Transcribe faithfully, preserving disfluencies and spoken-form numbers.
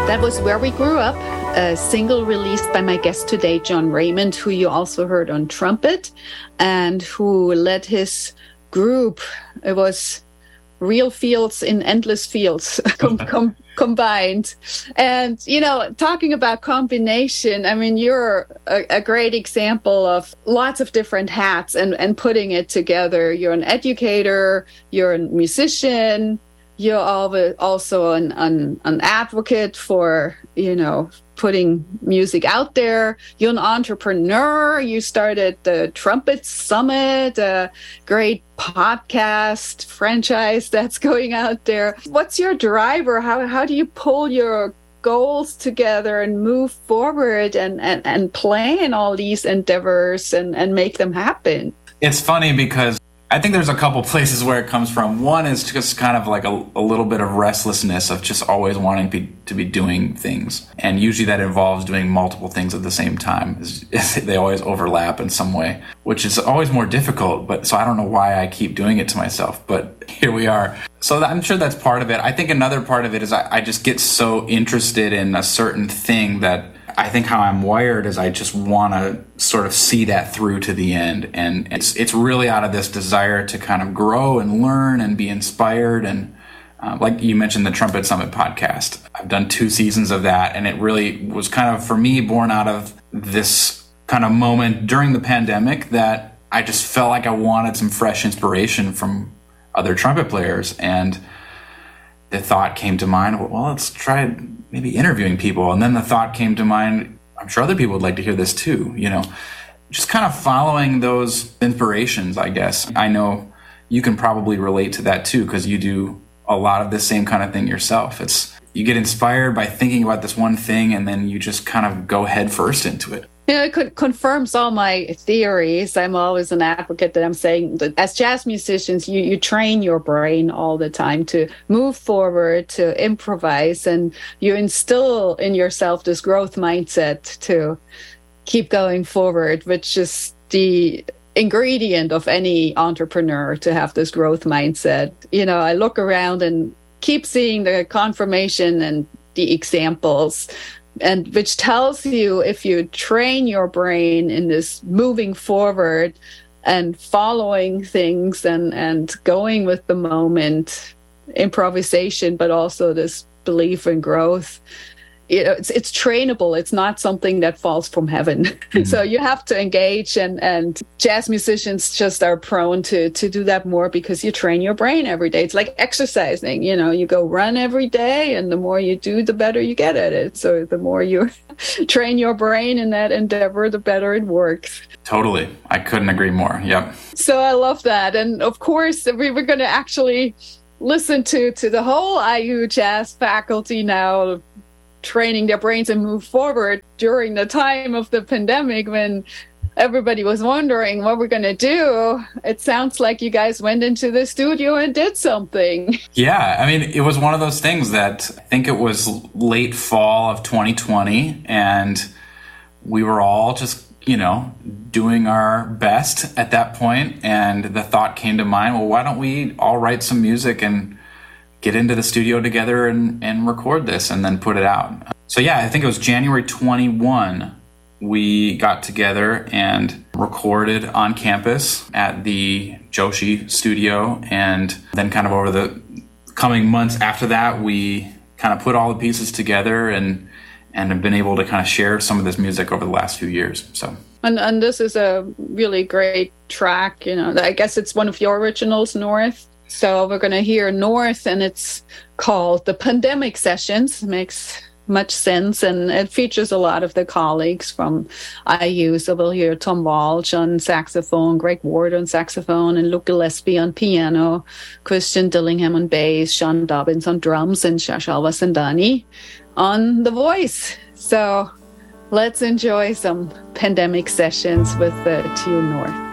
That was Where We Grew Up, a single released by my guest today, John Raymond, who you also heard on trumpet and who led his group. It was Real Fields in Endless Fields com- com- combined. And, you know, talking about combination, I mean, you're a, a great example of lots of different hats and, and putting it together. You're an educator, you're a musician, you're also an, an, an advocate for, you know, putting music out there. You're an entrepreneur. You started the Trumpet Summit, a great podcast franchise that's going out there. What's your driver? How how do you pull your goals together and move forward and, and, and plan all these endeavors and, and make them happen? It's funny because I think there's a couple places where it comes from. One is just kind of like a, a little bit of restlessness of just always wanting to be, to be doing things. And usually that involves doing multiple things at the same time. They always overlap in some way, which is always more difficult. But so I don't know why I keep doing it to myself, but here we are. So I'm sure that's part of it. I think another part of it is I, I just get so interested in a certain thing that I think how I'm wired is I just want to sort of see that through to the end. And it's it's really out of this desire to kind of grow and learn and be inspired. And uh, like you mentioned, the Trumpet Summit podcast, I've done two seasons of that. And it really was kind of, for me, born out of this kind of moment during the pandemic that I just felt like I wanted some fresh inspiration from other trumpet players. And the thought came to mind, well, let's try maybe interviewing people. And then the thought came to mind, I'm sure other people would like to hear this too, you know, just kind of following those inspirations, I guess. I know you can probably relate to that too, because you do a lot of the same kind of thing yourself. It's, you get inspired by thinking about this one thing and then you just kind of go head first into it. You know, it could, confirms all my theories. I'm always an advocate that I'm saying that as jazz musicians, you, you train your brain all the time to move forward, to improvise, and you instill in yourself this growth mindset to keep going forward, which is the ingredient of any entrepreneur, to have this growth mindset. You know, I look around and keep seeing the confirmation and the examples, and which tells you if you train your brain in this moving forward and following things and, and going with the moment, improvisation, but also this belief in growth, you know, it's it's trainable. It's not something that falls from heaven. Mm-hmm. So you have to engage, and, and jazz musicians just are prone to, to do that more because you train your brain every day. It's like exercising, you know, you go run every day, and the more you do, the better you get at it. So the more you train your brain in that endeavor, the better it works. Totally. I couldn't agree more. Yep. So I love that. And of course, we were going to actually listen to, to the whole I U jazz faculty now, training their brains and move forward during the time of the pandemic when everybody was wondering what we're going to do. It sounds like you guys went into the studio and did something. Yeah, I mean, it was one of those things that I think it was late fall of twenty twenty, and we were all just, you know, doing our best at that point, and the thought came to mind, well, why don't we all write some music and get into the studio together and, and record this and then put it out. So yeah, I think it was January twenty-first, we got together and recorded on campus at the Joshi studio. And then kind of over the coming months after that, we kind of put all the pieces together and, and have been able to kind of share some of this music over the last few years. So. And, and this is a really great track, you know, I guess it's one of your originals, North. So we're going to hear North, and it's called The Pandemic Sessions. Makes much sense, and it features a lot of the colleagues from I U. So we'll hear Tom Walsh on saxophone, Greg Ward on saxophone, and Luke Gillespie on piano, Christian Dillingham on bass, Sean Dobbins on drums, and Shashalva Sandani on the voice. So let's enjoy some Pandemic Sessions with the tune North.